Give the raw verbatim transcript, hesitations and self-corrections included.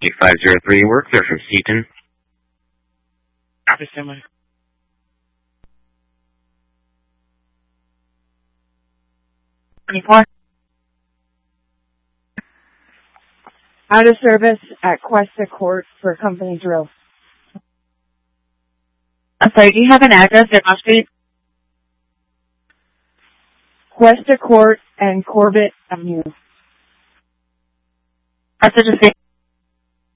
five zero three, work there from Seaton. Copy, Stanley. twenty-four. Out of service at Cuesta Court for company drill. I'm sorry, do you have an address at Moss Street? Cuesta Court and Corbett Avenue. That's what you say.